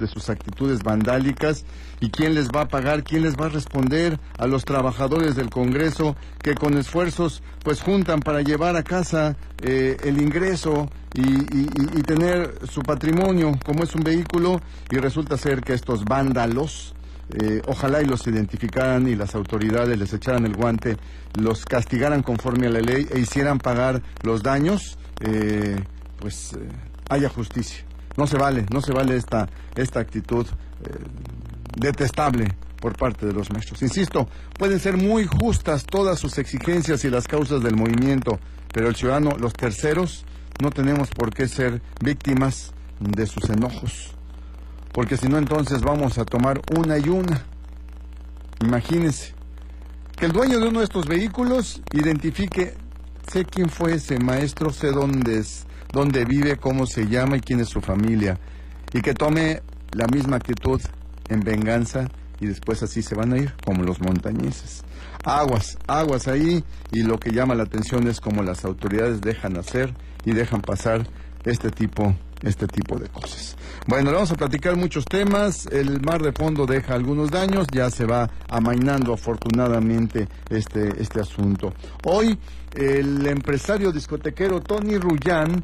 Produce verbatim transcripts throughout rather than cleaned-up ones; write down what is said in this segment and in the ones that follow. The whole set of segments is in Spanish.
de sus actitudes vandálicas. ¿Y quién les va a pagar? ¿Quién les va a responder? A los trabajadores del Congreso que con esfuerzos pues juntan para llevar a casa eh, el ingreso y, y, y tener su patrimonio como es un vehículo, y resulta ser que estos vándalos, eh, ojalá y los identificaran y las autoridades les echaran el guante, los castigaran conforme a la ley e hicieran pagar los daños, eh, pues eh, haya justicia. No se vale, no se vale esta, esta actitud eh, detestable por parte de los maestros. Insisto, pueden ser muy justas todas sus exigencias y las causas del movimiento, pero el ciudadano, los terceros, no tenemos por qué ser víctimas de sus enojos, porque si no, entonces vamos a tomar una y una. Imagínense, que el dueño de uno de estos vehículos identifique, sé quién fue ese maestro, sé dónde es, dónde vive, cómo se llama y quién es su familia, y que tome la misma actitud en venganza, y después así se van a ir, como los montañeses. Aguas, aguas ahí, y lo que llama la atención es cómo las autoridades dejan hacer y dejan pasar este tipo, este tipo de cosas. Bueno, le vamos a platicar muchos temas. El mar de fondo deja algunos daños, ya se va amainando afortunadamente este, este asunto. Hoy, el empresario discotequero Tony Rullán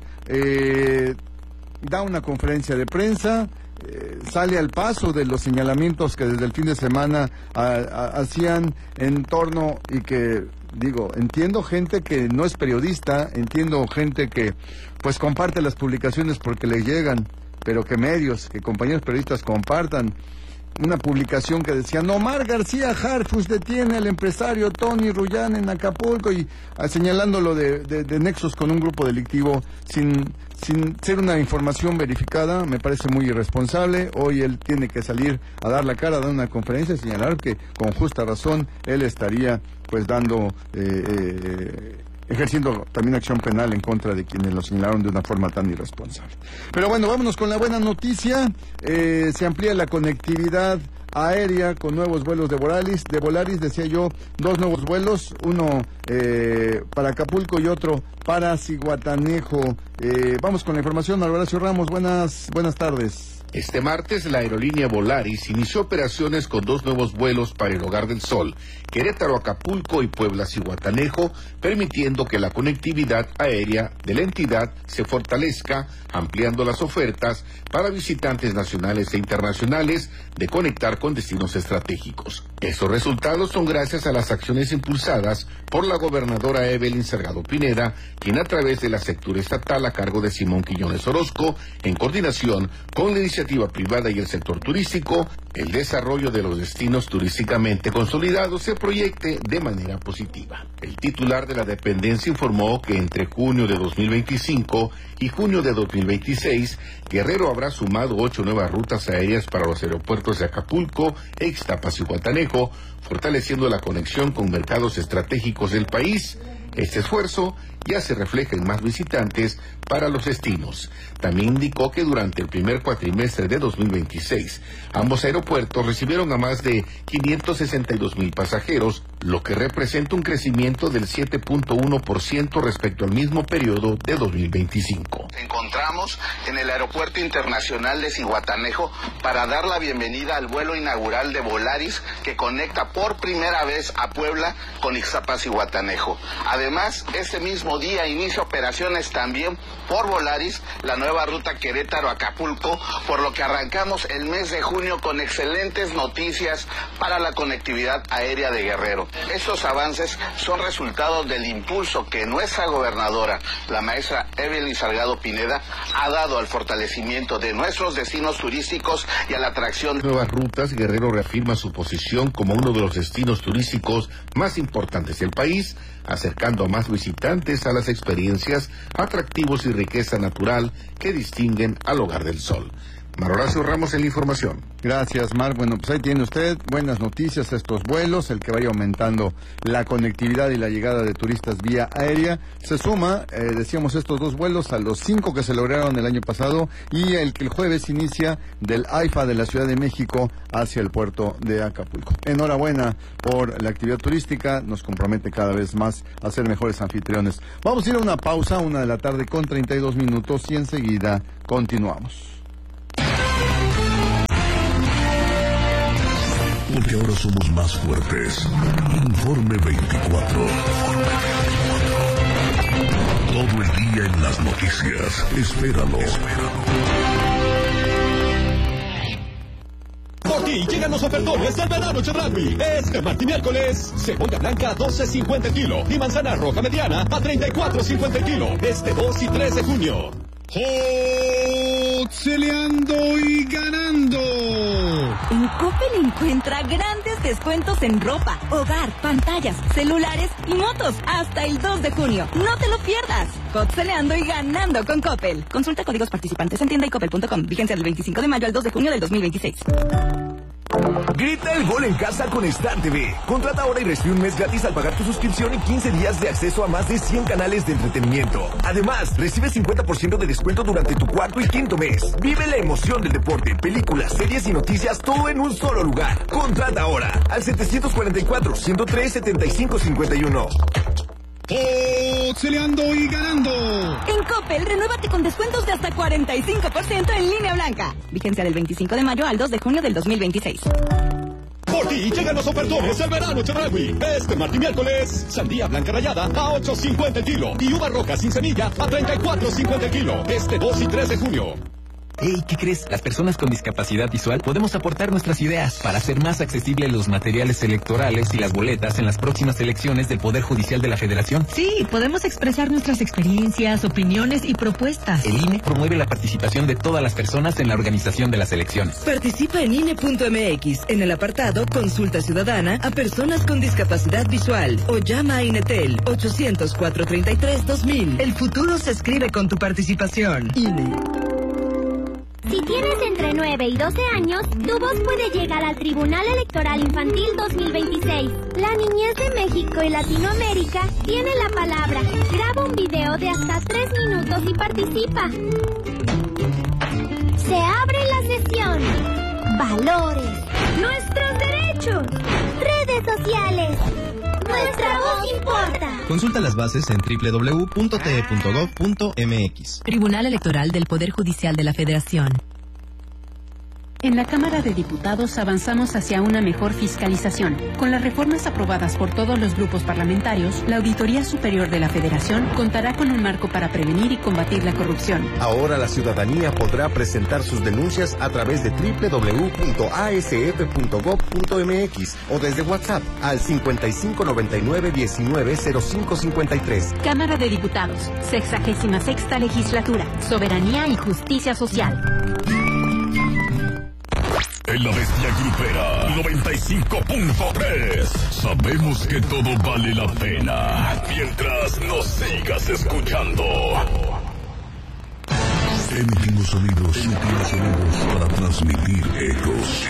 eh, da una conferencia de prensa. Eh, sale al paso de los señalamientos que desde el fin de semana a, a, hacían en torno, y que digo, entiendo gente que no es periodista, entiendo gente que pues comparte las publicaciones porque les llegan, pero que medios, que compañeros periodistas compartan una publicación que decía: Omar García Harfuch detiene al empresario Tony Rullán en Acapulco, y ah, señalándolo de, de, de nexos con un grupo delictivo sin, sin ser una información verificada, me parece muy irresponsable. Hoy él tiene que salir a dar la cara, a dar una conferencia y señalar que con justa razón él estaría pues dando... Eh, eh, ejerciendo también acción penal en contra de quienes lo señalaron de una forma tan irresponsable. Pero bueno, vámonos con la buena noticia. Eh, se amplía la conectividad aérea con nuevos vuelos de Volaris, de Volaris, decía yo, dos nuevos vuelos, uno eh, para Acapulco y otro para Zihuatanejo. Eh, vamos con la información, Horacio Ramos, buenas, buenas tardes. Este martes, la aerolínea Volaris inició operaciones con dos nuevos vuelos para el Hogar del Sol, Querétaro, Acapulco y Puebla, Zihuatanejo, permitiendo que la conectividad aérea de la entidad se fortalezca, ampliando las ofertas para visitantes nacionales e internacionales de conectar con destinos estratégicos. Estos resultados son gracias a las acciones impulsadas por la gobernadora Evelyn Salgado Pineda, quien a través de la sectura estatal a cargo de Simón Quiñones Orozco, en coordinación con la iniciativa privada y el sector turístico, el desarrollo de los destinos turísticamente consolidados se proyecte de manera positiva. El titular de la dependencia informó que entre junio de dos mil veinticinco y junio de dos mil veintiséis, Guerrero habrá sumado ocho nuevas rutas aéreas para los aeropuertos de Acapulco e Ixtapas y Zihuatanejo, fortaleciendo la conexión con mercados estratégicos del país. Este esfuerzo ya se refleja en más visitantes para los destinos. También indicó que durante el primer cuatrimestre de dos mil veintiséis, ambos aeropuertos recibieron a más de quinientos sesenta y dos mil pasajeros, lo que representa un crecimiento del siete punto uno por ciento respecto al mismo periodo de dos mil veinticinco. Encontramos en el Aeropuerto Internacional de Zihuatanejo para dar la bienvenida al vuelo inaugural de Volaris, que conecta por primera vez a Puebla con Ixtapas y Zihuatanejo. Además, este mismo día inicia operaciones también por Volaris la nueva ruta Querétaro-Acapulco, por lo que arrancamos el mes de junio con excelentes noticias para la conectividad aérea de Guerrero. Estos avances son resultado del impulso que nuestra gobernadora, la maestra Evelyn Salgado Pineda, ha dado al fortalecimiento de nuestros destinos turísticos y a la atracción de nuevas rutas. Guerrero reafirma su posición como uno de los destinos turísticos más importantes del país, acercando a más visitantes a las experiencias, atractivos y riqueza natural que distinguen al Hogar del Sol. Mar Horacio Ramos en la información. Gracias, Mar. Bueno, pues ahí tiene usted buenas noticias, estos vuelos, el que vaya aumentando la conectividad y la llegada de turistas vía aérea. Se suma, eh, decíamos, estos dos vuelos a los cinco que se lograron el año pasado, y el que el jueves inicia del AIFA de la Ciudad de México hacia el puerto de Acapulco. Enhorabuena por la actividad turística, nos compromete cada vez más a ser mejores anfitriones. Vamos a ir a una pausa, una de la tarde con treinta y dos minutos, y enseguida continuamos. juntos somos más fuertes. Informe veinticuatro. Informe veinticuatro. Todo el día en las noticias. Espéralo. Espéralo. Por ti llegan los ofertones del verano Chedraui. Este martes y miércoles, cebolla blanca a doce cincuenta el kilo y manzana roja mediana a treinta y cuatro cincuenta el kilo. Este dos y tres de junio. ¡Celeando y ganando! En Coppel encuentra grandes descuentos en ropa, hogar, pantallas, celulares y motos hasta el dos de junio. No te lo pierdas. Celeando y ganando con Coppel. Consulta códigos participantes en tienda y coppel punto com. Vigencia del veinticinco de mayo al dos de junio del dos mil veintiséis. Grita el gol en casa con Star T V. Contrata ahora y recibe un mes gratis al pagar tu suscripción y quince días de acceso a más de cien canales de entretenimiento. Además, recibe cincuenta por ciento de descuento durante tu cuarto y quinto mes. Vive la emoción del deporte, películas, series y noticias, todo en un solo lugar. Contrata ahora al setecientos cuarenta y cuatro, ciento tres, setenta y cinco cincuenta y uno. ¡Celeando y ganando! En Coppel, renuévate con descuentos de hasta cuarenta y cinco por ciento en línea blanca. Vigencia del veinticinco de mayo al dos de junio del dos mil veintiséis. Por ti llegan los ofertones del verano Chedraui. Este martes y miércoles, sandía blanca rallada a ocho cincuenta el kilo y uva roja sin semilla a treinta y cuatro cincuenta el kilo. Este dos y tres de junio. Hey, ¿qué crees? Las personas con discapacidad visual podemos aportar nuestras ideas para hacer más accesibles los materiales electorales y las boletas en las próximas elecciones del Poder Judicial de la Federación. Sí, podemos expresar nuestras experiencias, opiniones y propuestas. El I N E promueve la participación de todas las personas en la organización de las elecciones. Participa en I N E punto M X en el apartado Consulta Ciudadana a personas con discapacidad visual o llama a INETEL ochocientos, cuatrocientos treinta y tres, dos mil. El futuro se escribe con tu participación. I N E. Si tienes entre nueve y doce años, tu voz puede llegar al Tribunal Electoral Infantil dos mil veintiséis. La niñez de México y Latinoamérica tiene la palabra. Graba un video de hasta tres minutos y participa. Se abre la sesión. Valores. Nuestros derechos. Redes sociales. Nuestra voz importa. Consulta las bases en doble u doble u doble u punto t e punto gov punto m x. Tribunal Electoral del Poder Judicial de la Federación. En la Cámara de Diputados avanzamos hacia una mejor fiscalización. Con las reformas aprobadas por todos los grupos parlamentarios, la Auditoría Superior de la Federación contará con un marco para prevenir y combatir la corrupción. Ahora la ciudadanía podrá presentar sus denuncias a través de doble u doble u doble u punto a s f punto gov punto m x o desde WhatsApp al cincuenta y cinco noventa y nueve diecinueve cero cinco cincuenta y tres. Cámara de Diputados, sexagésima sexta Legislatura, Soberanía y Justicia Social. En la Bestia Grupera noventa y cinco punto tres sabemos que todo vale la pena mientras nos sigas escuchando. Emitimos sonidos, emitimos sonidos para transmitir ecos.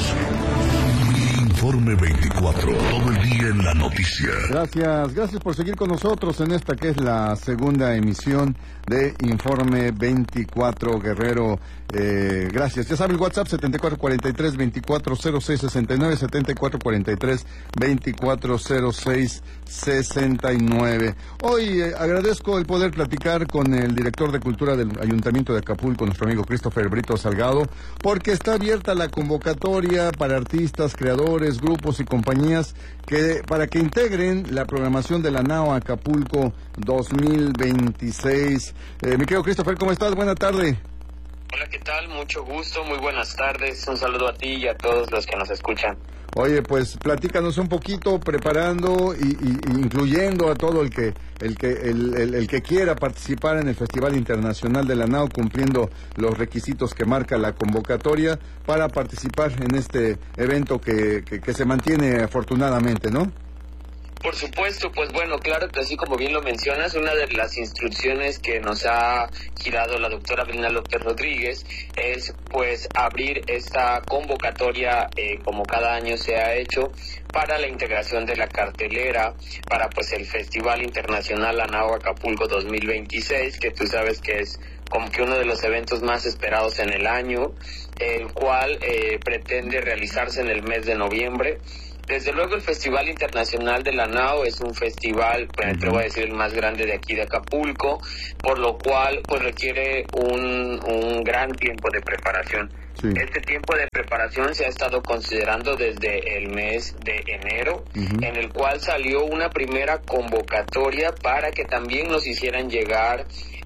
Informe veinticuatro, todo el día en la noticia. Gracias, gracias por seguir con nosotros en esta que es la segunda emisión de Informe veinticuatro, Guerrero. Eh, gracias. Ya saben, el WhatsApp setenta y cuatro cuarenta y tres veinticuatro cero seis sesenta y nueve, setenta y cuatro cuarenta y tres veinticuatro cero seis sesenta y nueve. Hoy eh, agradezco el poder platicar con el director de Cultura del Ayuntamiento de Acapulco, nuestro amigo Christopher Brito Salgado, porque está abierta la convocatoria para artistas, creadores, grupos y compañías que para que integren la programación de la NAO Acapulco dos mil veintiséis. Eh, mi querido Christopher, ¿cómo estás? Buena tarde. Hola, ¿qué tal? Mucho gusto, muy buenas tardes. Un saludo a ti y a todos los que nos escuchan. Oye, pues platícanos un poquito, preparando y, y, incluyendo a todo el que el que el, el, el que quiera participar en el Festival Internacional de la NAO, cumpliendo los requisitos que marca la convocatoria para participar en este evento que, que, que se mantiene afortunadamente, ¿no? Por supuesto, pues bueno, claro que así como bien lo mencionas, una de las instrucciones que nos ha girado la doctora Brina López Rodríguez es pues abrir esta convocatoria eh, como cada año se ha hecho para la integración de la cartelera para pues el Festival Internacional ANAO Acapulco dos mil veintiséis, que tú sabes que es como que uno de los eventos más esperados en el año, el cual eh, pretende realizarse en el mes de noviembre. Desde luego el Festival Internacional de la NAO es un festival, pues, te voy a decir, el más grande de aquí de Acapulco, por lo cual pues requiere un, un gran tiempo de preparación. Sí. Este tiempo de preparación se ha estado considerando desde el mes de enero, uh-huh. en el cual salió una primera convocatoria para que también nos hicieran llegar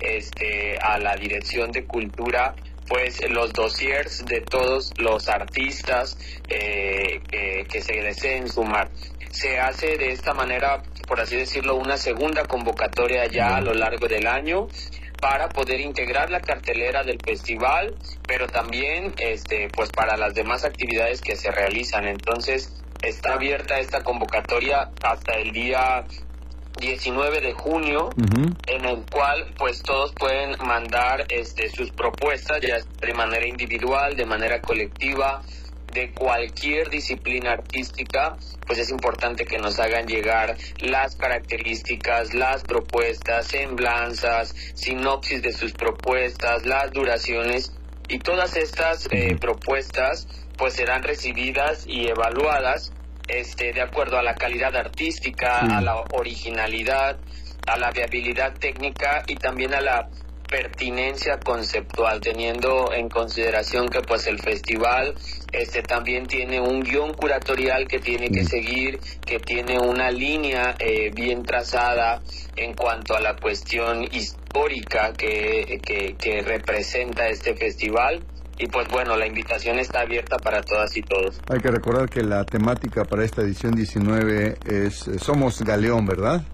este, a la Dirección de Cultura pues los dossiers de todos los artistas eh, que, que se deseen sumar. Se hace de esta manera, por así decirlo, una segunda convocatoria ya a lo largo del año para poder integrar la cartelera del festival, pero también este pues para las demás actividades que se realizan. Entonces está abierta esta convocatoria hasta el día diecinueve de junio, uh-huh. en el cual pues todos pueden mandar este sus propuestas, ya de manera individual, de manera colectiva, de cualquier disciplina artística. Pues es importante que nos hagan llegar las características, las propuestas, semblanzas, sinopsis de sus propuestas, las duraciones, y todas estas eh, propuestas pues serán recibidas y evaluadas este de acuerdo a la calidad artística, sí. a la originalidad, a la viabilidad técnica y también a la pertinencia conceptual, teniendo en consideración que pues el festival este también tiene un guión curatorial que tiene que seguir, que tiene una línea eh, bien trazada en cuanto a la cuestión histórica que, que, que representa este festival. Y pues bueno, la invitación está abierta para todas y todos. Hay que recordar que la temática para esta edición diecinueve es Somos Galeón, ¿verdad?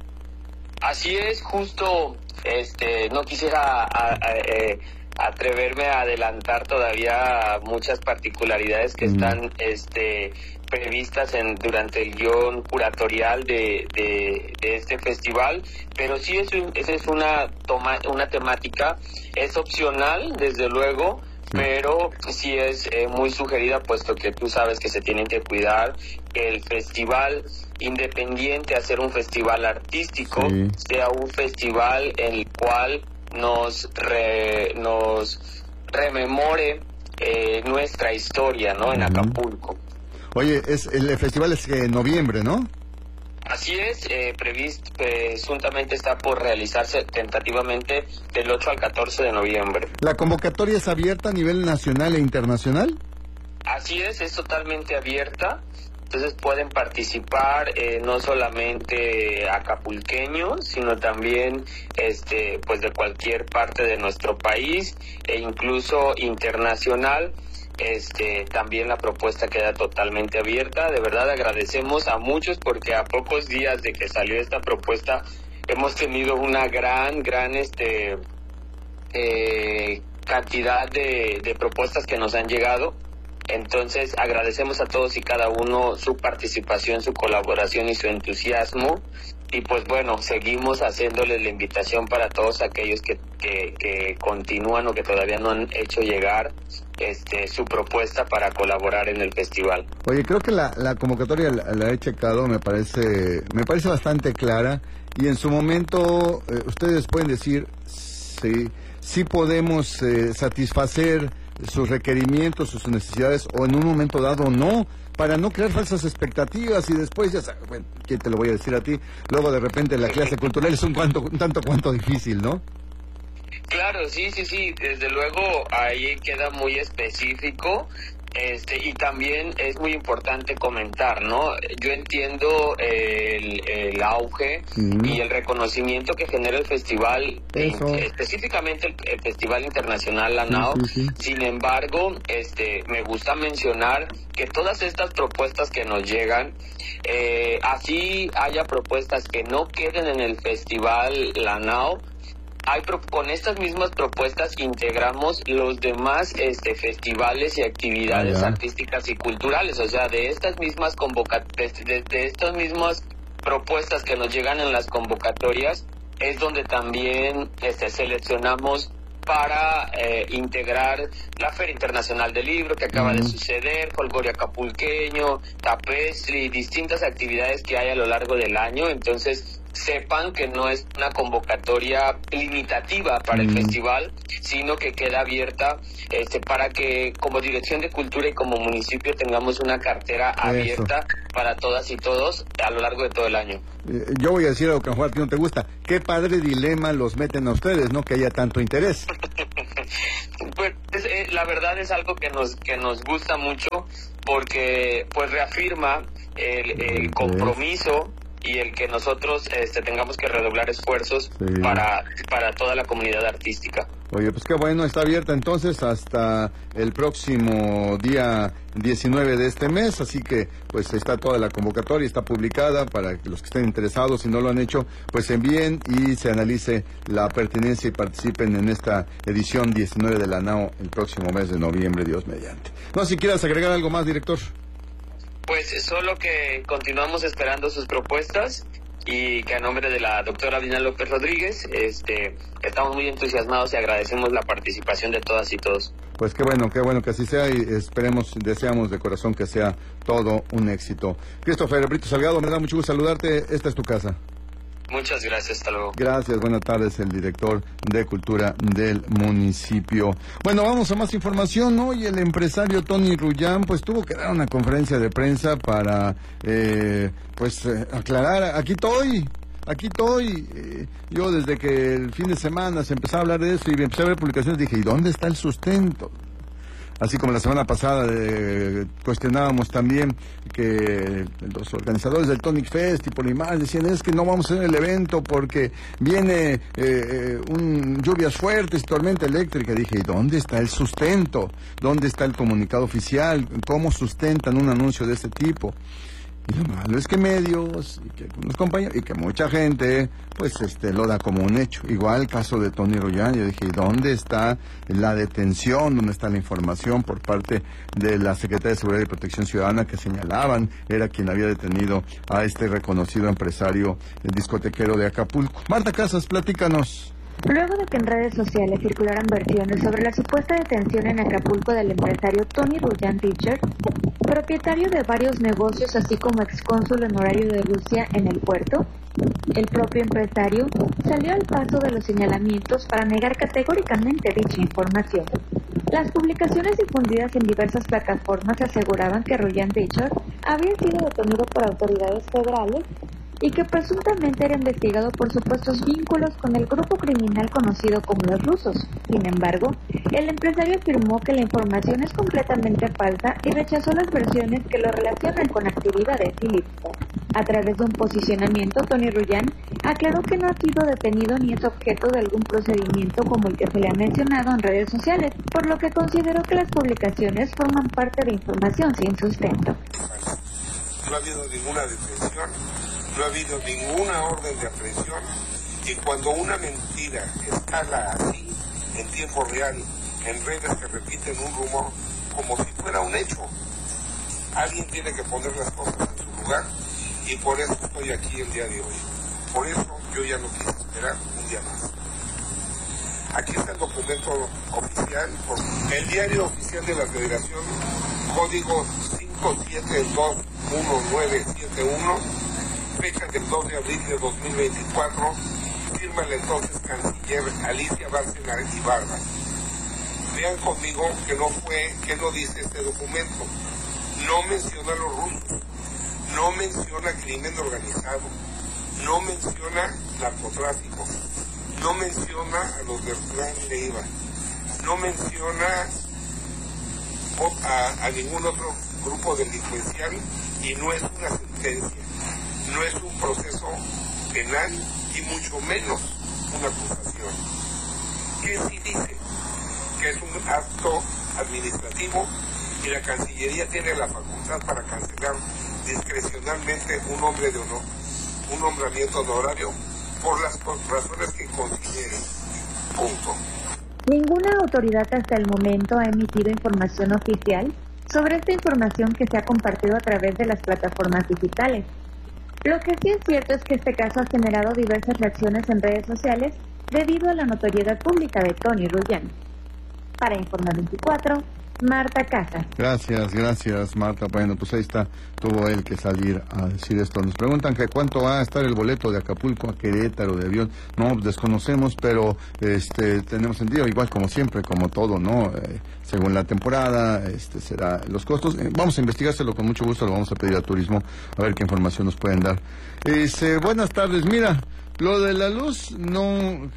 Así es, justo, este, no quisiera a, a, eh, atreverme a adelantar todavía muchas particularidades que mm. están este, previstas en, durante el guión curatorial de, de, de este festival, pero sí es, un, esa es una, toma, una temática, es opcional, desde luego, pero sí es eh, muy sugerida, puesto que tú sabes que se tienen que cuidar que el festival, independiente a ser un festival artístico, sí. sea un festival en el cual nos re, nos rememore eh, nuestra historia, ¿no? En uh-huh. Acapulco. Oye, es el festival es en noviembre, ¿no? Así es, eh, previsto, presuntamente está por realizarse tentativamente del ocho al catorce de noviembre. ¿La convocatoria es abierta a nivel nacional e internacional? Así es, es totalmente abierta. Entonces pueden participar eh, no solamente acapulqueños, sino también este pues de cualquier parte de nuestro país e incluso internacional. Este, también la propuesta queda totalmente abierta. De verdad agradecemos a muchos porque a pocos días de que salió esta propuesta hemos tenido una gran, gran este eh, cantidad de, de propuestas que nos han llegado. Entonces agradecemos a todos y cada uno su participación, su colaboración y su entusiasmo. Y pues bueno, seguimos haciéndoles la invitación para todos aquellos que, que, que continúan o que todavía no han hecho llegar este su propuesta para colaborar en el festival. Oye, creo que la, la convocatoria la, la he checado, me parece me parece bastante clara, y en su momento eh, ustedes pueden decir si, si podemos eh, satisfacer sus requerimientos, sus necesidades, o en un momento dado no, para no crear falsas expectativas y después ya sabes, bueno, ¿qué te lo voy a decir a ti? Luego de repente la clase cultural es un, cuanto, un tanto cuanto difícil, ¿no? Claro, sí, sí, sí, desde luego ahí queda muy específico. Este, y también es muy importante comentar, ¿no? Yo entiendo el, el auge mm. y el reconocimiento que genera el festival, en, específicamente el, el Festival Internacional Lanao. Sí, sí, sí. Sin embargo, este, me gusta mencionar que todas estas propuestas que nos llegan, eh, así haya propuestas que no queden en el Festival Lanao, Hay pro con estas mismas propuestas integramos los demás este festivales y actividades ah, artísticas y culturales, o sea, de estas mismas convocatorias, de, de estas mismas propuestas que nos llegan en las convocatorias, es donde también este seleccionamos para eh, integrar la Feria Internacional del Libro que acaba uh-huh. de suceder, Folgorio Acapulqueño, Tapestry, distintas actividades que hay a lo largo del año. Entonces sepan que no es una convocatoria limitativa para uh-huh. el festival, sino que queda abierta este para que como Dirección de Cultura y como municipio tengamos una cartera Eso. abierta para todas y todos a lo largo de todo el año. Eh, yo voy a decir algo que a Juan a ti no te gusta, qué padre dilema los meten a ustedes, ¿no? Que haya tanto interés. Pues eh, la verdad es algo que nos que nos gusta mucho porque pues reafirma el, el compromiso y el que nosotros este, tengamos que redoblar esfuerzos sí. para para toda la comunidad artística. Oye, pues qué bueno, está abierta entonces hasta el próximo día diecinueve de este mes, así que pues está toda la convocatoria, está publicada para que los que estén interesados, si no lo han hecho, pues envíen y se analice la pertinencia y participen en esta edición diecinueve de la NAO el próximo mes de noviembre, Dios mediante. No sé si quieras agregar algo más, director. Pues solo que continuamos esperando sus propuestas y que a nombre de la doctora Vilina López Rodríguez este, estamos muy entusiasmados y agradecemos la participación de todas y todos. Pues qué bueno, qué bueno que así sea y esperemos, deseamos de corazón que sea todo un éxito. Christopher Brito Salgado, me da mucho gusto saludarte, esta es tu casa. Muchas gracias, hasta luego. Gracias, buenas tardes, el director de Cultura del municipio. Bueno, vamos a más información. Hoy el empresario Tony Rullán pues tuvo que dar una conferencia de prensa para eh, pues eh, aclarar, aquí estoy, aquí estoy. Eh, yo desde que el fin de semana se empezó a hablar de eso y empecé a ver publicaciones, dije, ¿y dónde está el sustento? Así como la semana pasada eh, cuestionábamos también que los organizadores del Tonic Fest y Polimar decían es que no vamos a hacer el evento porque viene eh, un, lluvias fuertes, tormenta eléctrica. Dije, ¿y dónde está el sustento? ¿Dónde está el comunicado oficial? ¿Cómo sustentan un anuncio de este tipo? Y lo malo es que medios y que unos compañeros y que mucha gente pues este lo da como un hecho. Igual el caso de Tony Rullán, yo dije, ¿dónde está la detención? ¿Dónde está la información por parte de la Secretaría de Seguridad y Protección Ciudadana que señalaban era quien había detenido a este reconocido empresario discotequero de Acapulco? Marta Casas, platícanos. Luego de que en redes sociales circularan versiones sobre la supuesta detención en Acapulco del empresario Tony Rullán Teacher, propietario de varios negocios así como excónsul honorario de Rusia en el puerto, el propio empresario salió al paso de los señalamientos para negar categóricamente dicha información. Las publicaciones difundidas en diversas plataformas aseguraban que Rullán Teacher había sido detenido por autoridades federales y que presuntamente era investigado por supuestos vínculos con el grupo criminal conocido como los rusos. Sin embargo, el empresario afirmó que la información es completamente falsa y rechazó las versiones que lo relacionan con actividades ilícitas. A través de un posicionamiento, Tony Rullán aclaró que no ha sido detenido ni es objeto de algún procedimiento como el que se le ha mencionado en redes sociales, por lo que consideró que las publicaciones forman parte de información sin sustento. No ha habido ninguna detención. No ha habido ninguna orden de aprehensión y cuando una mentira escala así, en tiempo real, en redes se repiten un rumor como si fuera un hecho, alguien tiene que poner las cosas en su lugar y por eso estoy aquí el día de hoy. Por eso yo ya no quise esperar un día más. Aquí está el documento oficial, el diario oficial de la Federación, código cinco siete dos uno nueve siete uno, fecha del dos de abril de dos mil veinticuatro, firma la entonces canciller Alicia Bárcena Ibarra. Vean conmigo que no fue, que no dice este documento. No menciona a los rusos, no menciona crimen organizado, no menciona narcotráfico, no menciona a los del Clan Leiva, no menciona a, a ningún otro grupo delincuencial y no es una sentencia. No es un proceso penal y mucho menos una acusación. ¿Qué sí dice? Que es un acto administrativo y la Cancillería tiene la facultad para cancelar discrecionalmente un hombre de honor, un nombramiento honorario por las razones que considere. Punto. Ninguna autoridad hasta el momento ha emitido información oficial sobre esta información que se ha compartido a través de las plataformas digitales. Lo que sí es cierto es que este caso ha generado diversas reacciones en redes sociales debido a la notoriedad pública de Tony Rullán. Para Informe veinticuatro, Marta Casas. Gracias, gracias, Marta. Bueno, pues ahí está, tuvo él que salir a decir esto. Nos preguntan que cuánto va a estar el boleto de Acapulco a Querétaro de avión. No, desconocemos, pero este tenemos sentido, igual como siempre, como todo, ¿no? Eh, según la temporada, este será los costos. Eh, vamos a investigárselo con mucho gusto, lo vamos a pedir a Turismo, a ver qué información nos pueden dar. Este, buenas tardes, mira. Lo de la luz no,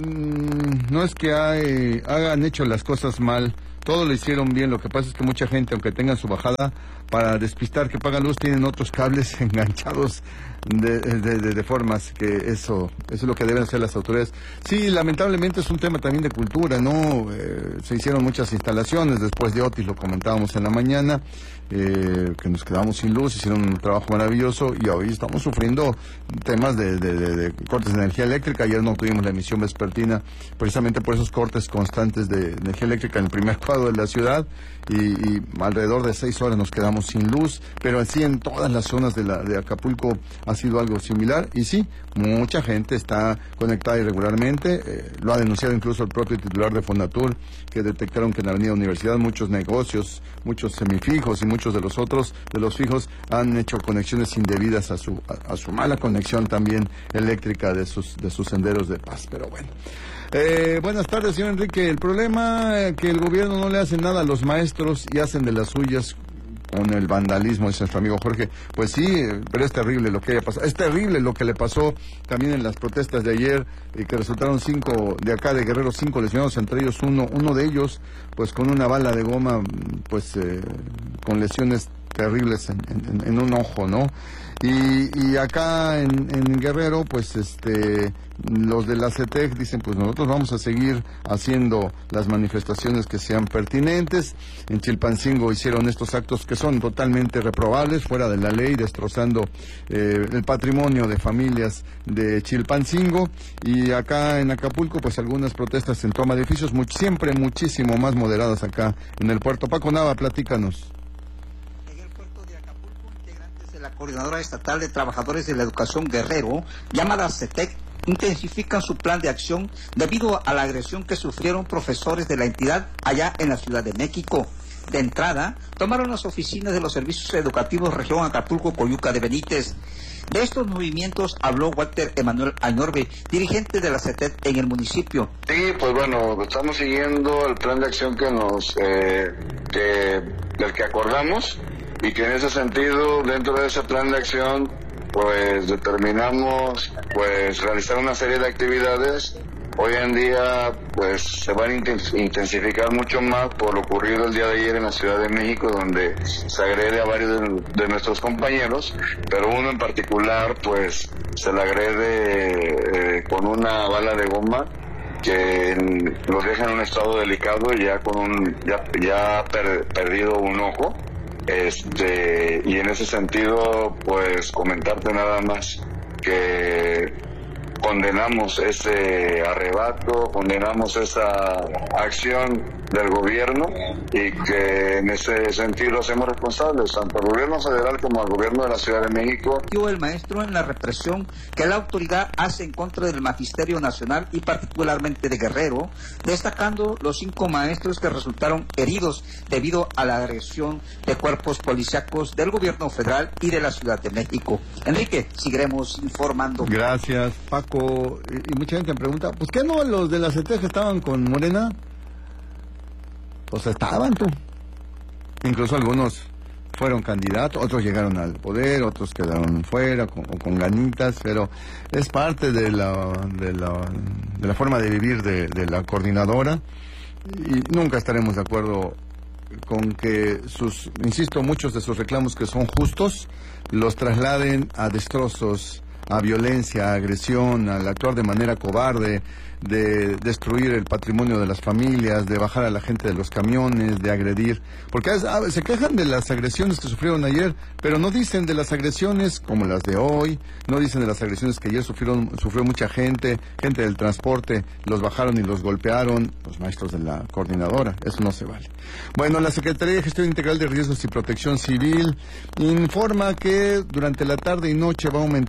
no es que hay, hagan hecho las cosas mal, todo lo hicieron bien. Lo que pasa es que mucha gente, aunque tengan su bajada, para despistar que pagan luz, tienen otros cables enganchados de, de, de, de formas que eso, eso es lo que deben hacer las autoridades. Sí, lamentablemente es un tema también de cultura, ¿no? Eh, se hicieron muchas instalaciones después de Otis, lo comentábamos en la mañana, eh, que nos quedamos sin luz, hicieron un trabajo maravilloso y hoy estamos sufriendo temas de, de, de, de cortes de energía eléctrica. Ayer no tuvimos la emisión vespertina precisamente por esos cortes constantes de energía eléctrica en el primer cuadro de la ciudad y, y alrededor de seis horas nos quedamos sin luz, pero así en todas las zonas de, la, de Acapulco ha sido algo similar y sí, mucha gente está conectada irregularmente, eh, lo ha denunciado incluso el propio titular de Fonatur, que detectaron que en la Avenida Universidad muchos negocios, muchos semifijos y muchos de los otros, de los fijos, han hecho conexiones indebidas a su, a, a su mala conexión también eléctrica de sus, de sus senderos de paz, pero bueno. Eh, buenas tardes, señor Enrique. El problema es que el gobierno no le hace nada a los maestros y hacen de las suyas con el vandalismo, dice nuestro amigo Jorge. Pues sí, pero es terrible lo que haya pasado. Es terrible lo que le pasó también en las protestas de ayer, eh, que resultaron cinco de acá de Guerrero, cinco lesionados, entre ellos uno, uno de ellos, pues con una bala de goma, pues eh, con lesiones terribles en, en, en un ojo, ¿no? Y, y acá en, en Guerrero, pues este los de la CETEC dicen, pues nosotros vamos a seguir haciendo las manifestaciones que sean pertinentes. En Chilpancingo hicieron estos actos que son totalmente reprobables, fuera de la ley, destrozando eh, el patrimonio de familias de Chilpancingo. Y acá en Acapulco, pues algunas protestas en toma de edificios, much, siempre muchísimo más moderadas acá en el puerto. Paco Nava, platícanos. La Coordinadora Estatal de Trabajadores de la Educación Guerrero, llamada CETEC, intensifican su plan de acción debido a la agresión que sufrieron profesores de la entidad allá en la Ciudad de México. De entrada, tomaron las oficinas de los servicios educativos región Acapulco, Coyuca de Benítez. De estos movimientos habló Walter Emanuel Añorbe, dirigente de la CETEC en el municipio. Sí, pues bueno, estamos siguiendo el plan de acción que nos, eh, que, del que acordamos. Y que en ese sentido, dentro de ese plan de acción, pues determinamos pues realizar una serie de actividades. Hoy en día, pues se van a intensificar mucho más por lo ocurrido el día de ayer en la Ciudad de México, donde se agrede a varios de, de nuestros compañeros, pero uno en particular, pues se le agrede eh, con una bala de goma que los deja en un estado delicado, ya con un, ya, ya per, perdido un ojo. Este, y en ese sentido, pues comentarte nada más que condenamos ese arrebato, condenamos esa acción del gobierno y que en ese sentido hacemos responsables tanto al gobierno federal como al gobierno de la Ciudad de México. El maestro en la represión que la autoridad hace en contra del Magisterio Nacional y particularmente de Guerrero, destacando los cinco maestros que resultaron heridos debido a la agresión de cuerpos policíacos del gobierno federal y de la Ciudad de México. Enrique, seguiremos informando. Gracias, Paco. Y, y mucha gente me pregunta, pues ¿qué no los de la CETEC estaban con Morena? Pues estaban, tú. Incluso algunos fueron candidatos, otros llegaron al poder, otros quedaron fuera con, o con ganitas, pero es parte de la, de la, de la forma de vivir de, de la coordinadora y nunca estaremos de acuerdo con que sus, insisto, muchos de sus reclamos que son justos, los trasladen a destrozos, a violencia, a agresión, al actuar de manera cobarde, de destruir el patrimonio de las familias, de bajar a la gente de los camiones, de agredir, porque a, se quejan de las agresiones que sufrieron ayer, pero no dicen de las agresiones como las de hoy, no dicen de las agresiones que ayer sufrieron, sufrió mucha gente, gente del transporte, los bajaron y los golpearon, los maestros de la coordinadora, eso no se vale. Bueno, la Secretaría de Gestión Integral de Riesgos y Protección Civil informa que durante la tarde y noche va a aumentar la nubosidad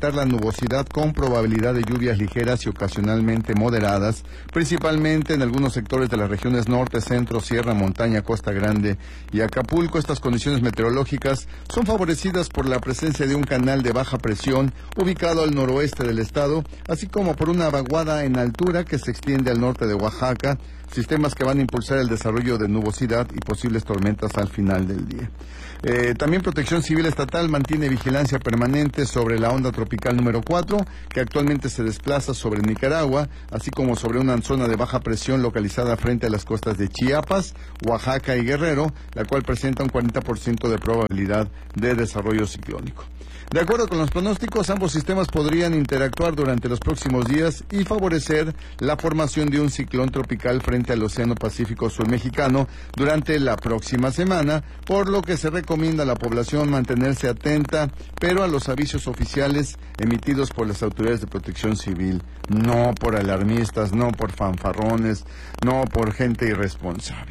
nubosidad con probabilidad de lluvias ligeras y ocasionalmente moderadas, principalmente en algunos sectores de las regiones norte, centro, sierra, montaña, Costa Grande y Acapulco. Estas condiciones meteorológicas son favorecidas por la presencia de un canal de baja presión ubicado al noroeste del estado, así como por una vaguada en altura que se extiende al norte de Oaxaca, sistemas que van a impulsar el desarrollo de nubosidad y posibles tormentas al final del día. Eh, también Protección Civil Estatal mantiene vigilancia permanente sobre la onda tropical número cuatro, que actualmente se desplaza sobre Nicaragua, así como sobre una zona de baja presión localizada frente a las costas de Chiapas, Oaxaca y Guerrero, la cual presenta un cuarenta por ciento de probabilidad de desarrollo ciclónico. De acuerdo con los pronósticos, ambos sistemas podrían interactuar durante los próximos días y favorecer la formación de un ciclón tropical frente al Océano Pacífico Sur Mexicano durante la próxima semana, por lo que se recomienda a la población mantenerse atenta, pero a los avisos oficiales emitidos por las autoridades de protección civil, no por alarmistas, no por fanfarrones, no por gente irresponsable.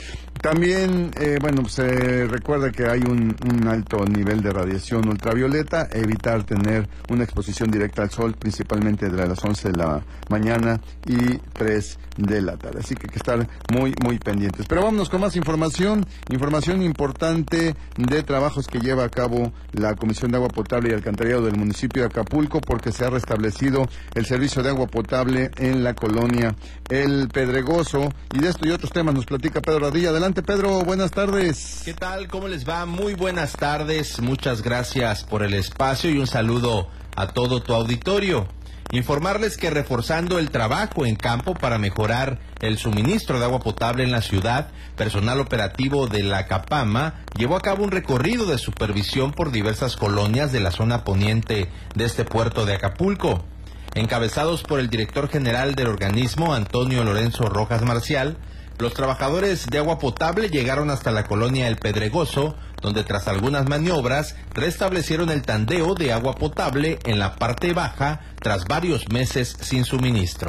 También, eh, bueno, se recuerda que hay un, un alto nivel de radiación ultravioleta, evitar tener una exposición directa al sol, principalmente de las once de la mañana y tres de la tarde. Así que hay que estar muy, muy pendientes. Pero vámonos con más información, información importante de trabajos que lleva a cabo la Comisión de Agua Potable y Alcantarillado del municipio de Acapulco, porque se ha restablecido el servicio de agua potable en la colonia El Pedregoso. Y de esto y otros temas nos platica Pedro Radilla. Adelante, Pedro, buenas tardes. ¿Qué tal? ¿Cómo les va? Muy buenas tardes. Muchas gracias por el espacio y un saludo a todo tu auditorio. Informarles que reforzando el trabajo en campo para mejorar el suministro de agua potable en la ciudad, personal operativo de la CAPAMA llevó a cabo un recorrido de supervisión por diversas colonias de la zona poniente de este puerto de Acapulco. Encabezados por el director general del organismo, Antonio Lorenzo Rojas Marcial, los trabajadores de agua potable llegaron hasta la colonia El Pedregoso, donde tras algunas maniobras restablecieron el tandeo de agua potable en la parte baja tras varios meses sin suministro.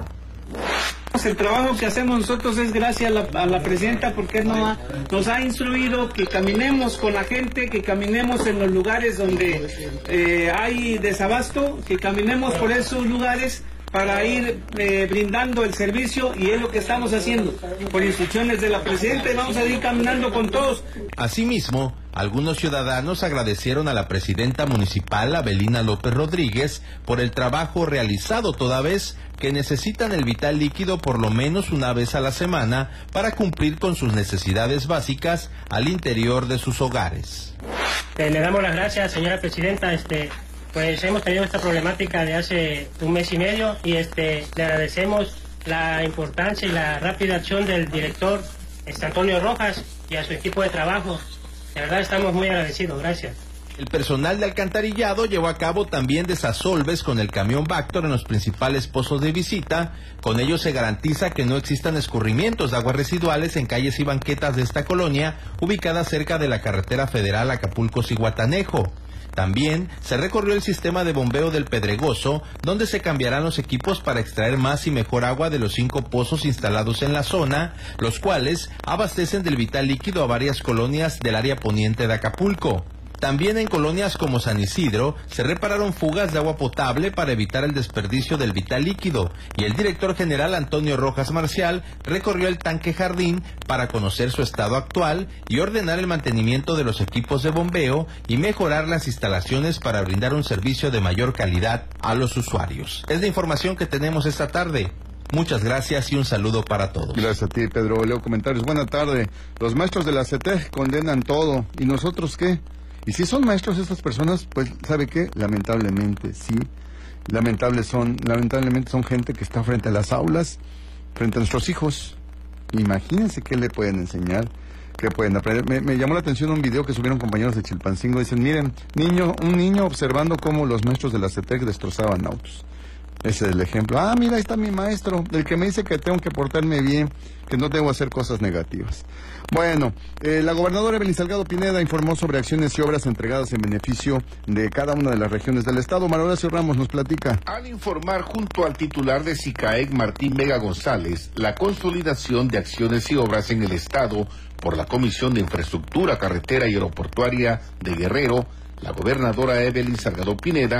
El trabajo que hacemos nosotros es gracias a la, a la presidenta, porque nos ha, nos ha instruido que caminemos con la gente, que caminemos en los lugares donde eh, hay desabasto, que caminemos por esos lugares para ir eh, brindando el servicio, y es lo que estamos haciendo. Por instrucciones de la presidenta vamos a ir caminando con todos. Asimismo, algunos ciudadanos agradecieron a la presidenta municipal, Abelina López Rodríguez, por el trabajo realizado, toda vez que necesitan el vital líquido por lo menos una vez a la semana para cumplir con sus necesidades básicas al interior de sus hogares. Eh, le damos las gracias, señora presidenta. Este, pues hemos tenido esta problemática de hace un mes y medio, y este, le agradecemos la importancia y la rápida acción del director este, Antonio Rojas y a su equipo de trabajo. De verdad estamos muy agradecidos. Gracias. El personal de alcantarillado llevó a cabo también desasolves con el camión Vactor en los principales pozos de visita. Con ello se garantiza que no existan escurrimientos de aguas residuales en calles y banquetas de esta colonia, ubicada cerca de la carretera federal Acapulco-Zihuatanejo. También se recorrió el sistema de bombeo del Pedregoso, donde se cambiarán los equipos para extraer más y mejor agua de los cinco pozos instalados en la zona, los cuales abastecen del vital líquido a varias colonias del área poniente de Acapulco. También en colonias como San Isidro se repararon fugas de agua potable para evitar el desperdicio del vital líquido, y el director general Antonio Rojas Marcial recorrió el tanque jardín para conocer su estado actual y ordenar el mantenimiento de los equipos de bombeo y mejorar las instalaciones para brindar un servicio de mayor calidad a los usuarios. Es la información que tenemos esta tarde. Muchas gracias y un saludo para todos. Gracias a ti, Pedro. Leo comentarios. Buena tarde. Los maestros de la C E T E G condenan todo. ¿Y nosotros qué? Y si son maestros estas personas, pues, ¿sabe qué? Lamentablemente, sí. Lamentables son, lamentablemente son gente que está frente a las aulas, frente a nuestros hijos. Imagínense qué le pueden enseñar, qué pueden aprender. Me, me llamó la atención un video que subieron compañeros de Chilpancingo. Dicen, miren, niño, un niño observando cómo los maestros de la C E T E G destrozaban autos. Ese es el ejemplo. Ah, mira, ahí está mi maestro, el que me dice que tengo que portarme bien, que no debo hacer cosas negativas. Bueno, eh, la gobernadora Evelyn Salgado Pineda informó sobre acciones y obras entregadas en beneficio de cada una de las regiones del estado. Manuel Horacio Ramos nos platica. Al informar junto al titular de SICAEG, Martín Vega González, la consolidación de acciones y obras en el estado por la Comisión de Infraestructura Carretera y Aeroportuaria de Guerrero, la gobernadora Evelyn Salgado Pineda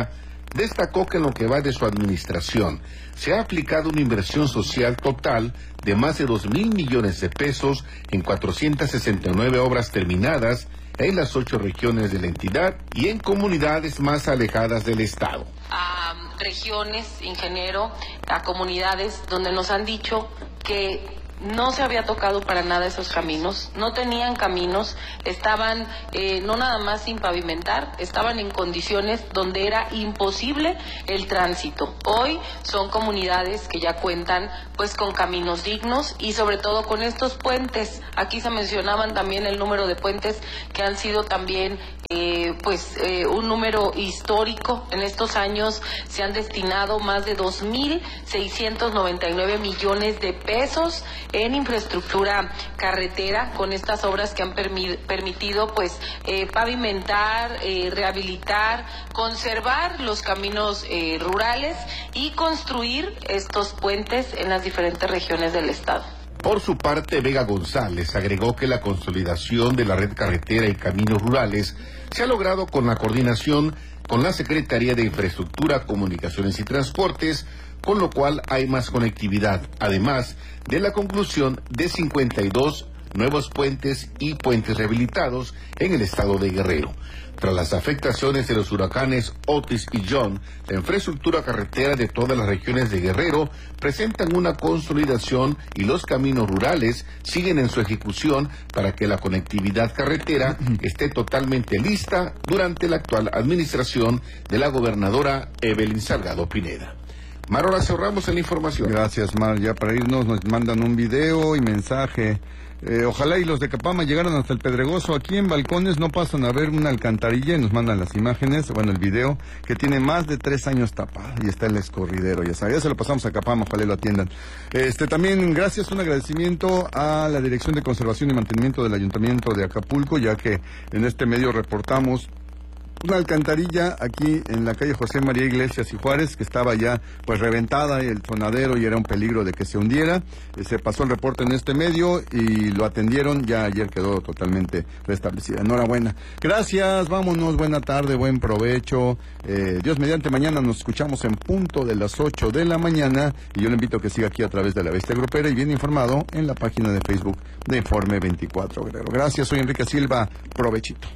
destacó que en lo que va de su administración se ha aplicado una inversión social total de más de dos mil millones de pesos en cuatrocientas sesenta y nueve obras terminadas en las ocho regiones de la entidad y en comunidades más alejadas del estado. A regiones, ingeniero, a comunidades donde nos han dicho que no se había tocado para nada esos caminos, no tenían caminos, estaban eh, no nada más sin pavimentar, estaban en condiciones donde era imposible el tránsito. Hoy son comunidades que ya cuentan pues con caminos dignos y sobre todo con estos puentes. Aquí se mencionaban también el número de puentes que han sido también eh, pues eh, un número histórico. En estos años se han destinado más de dos mil seiscientos noventa y nueve millones de pesos en infraestructura carretera con estas obras que han permi permitido pues eh, pavimentar, eh, rehabilitar, conservar los caminos eh, rurales y construir estos puentes en las diferentes regiones del estado. Por su parte, Vega González agregó que la consolidación de la red carretera y caminos rurales se ha logrado con la coordinación con la Secretaría de Infraestructura, Comunicaciones y Transportes, con lo cual hay más conectividad, además de la conclusión de cincuenta y dos nuevos puentes y puentes rehabilitados en el estado de Guerrero. Tras las afectaciones de los huracanes Otis y John, la infraestructura carretera de todas las regiones de Guerrero presentan una consolidación y los caminos rurales siguen en su ejecución para que la conectividad carretera esté totalmente lista durante la actual administración de la gobernadora Evelyn Salgado Pineda. Mar, ahora cerramos en la información. Gracias, Mar. Ya para irnos nos mandan un video y mensaje. Eh, ojalá y los de Capama llegaran hasta el Pedregoso. Aquí en Balcones no pasan a ver una alcantarilla y nos mandan las imágenes, bueno, el video, que tiene más de tres años tapado y está el escorridero, ya sabes, ya se lo pasamos a Capama, ojalá y lo atiendan. Este, también gracias, un agradecimiento a la Dirección de Conservación y Mantenimiento del Ayuntamiento de Acapulco, ya que en este medio reportamos una alcantarilla aquí en la calle José María Iglesias y Juárez, que estaba ya pues reventada el sonadero y era un peligro de que se hundiera. Eh, se pasó el reporte en este medio y lo atendieron, ya ayer quedó totalmente restablecida. Enhorabuena. Gracias, vámonos, buena tarde, buen provecho. Eh, Dios mediante, mañana nos escuchamos en punto de las ocho de la mañana y yo le invito a que siga aquí a través de La Bestia Grupera y bien informado en la página de Facebook de Informe veinticuatro Guerrero. Gracias, soy Enrique Silva, provechito.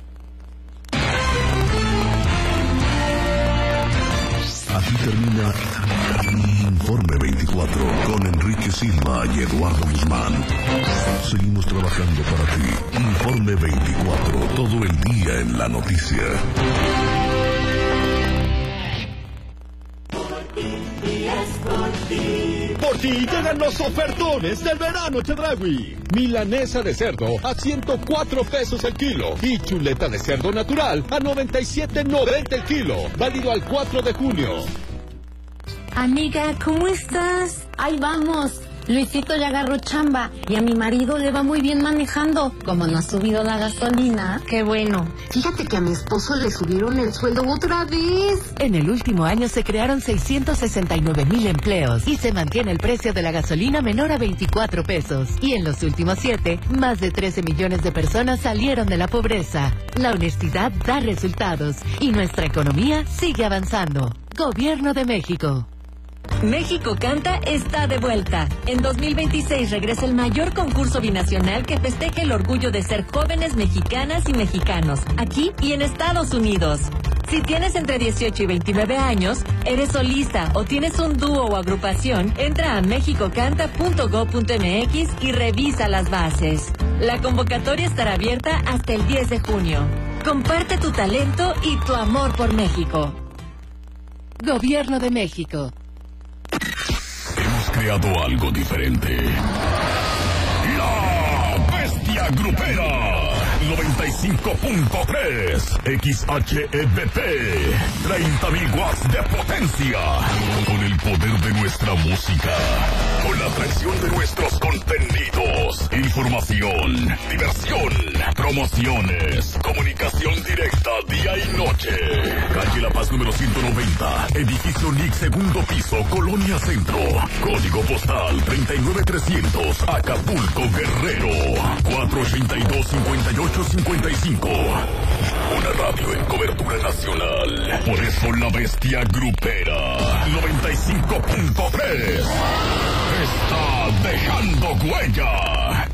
Aquí termina Informe veinticuatro con Enrique Silva y Eduardo Guzmán. Seguimos trabajando para ti. Informe veinticuatro, todo el día en la noticia. Por ti llegan los ofertones del verano Chedraui. Milanesa de cerdo a ciento cuatro pesos el kilo y chuleta de cerdo natural a noventa y siete noventa el kilo. Válido al cuatro de junio. Amiga, ¿cómo estás? Ahí vamos. Luisito ya agarró chamba y a mi marido le va muy bien manejando. Como no ha subido la gasolina, qué bueno. Fíjate que a mi esposo le subieron el sueldo otra vez. En el último año se crearon seiscientos sesenta y nueve mil empleos y se mantiene el precio de la gasolina menor a veinticuatro pesos. Y en los últimos siete, más de trece millones de personas salieron de la pobreza. La honestidad da resultados y nuestra economía sigue avanzando. Gobierno de México. México Canta está de vuelta. En dos mil veintiséis regresa el mayor concurso binacional que festeja el orgullo de ser jóvenes mexicanas y mexicanos, aquí y en Estados Unidos. Si tienes entre dieciocho y veintinueve años, eres solista o tienes un dúo o agrupación, entra a mexico canta punto gob punto m x y revisa las bases. La convocatoria estará abierta hasta el diez de junio. Comparte tu talento y tu amor por México. Gobierno de México. Hemos creado algo diferente. La Bestia Grupera. noventa y cinco punto tres X H E B P, treinta mil watts de potencia, con el poder de nuestra música, con la atracción de nuestros contenidos, información, diversión, promociones, comunicación directa día y noche. Calle La Paz número ciento noventa, edificio N I C, segundo piso, Colonia Centro, código postal treinta y nueve trescientos, Acapulco, Guerrero, cuatro ochenta y dos, cincuenta y ocho cincuenta y cinco. Una radio en cobertura nacional. Por eso la bestia grupera noventa y cinco punto tres está dejando huella.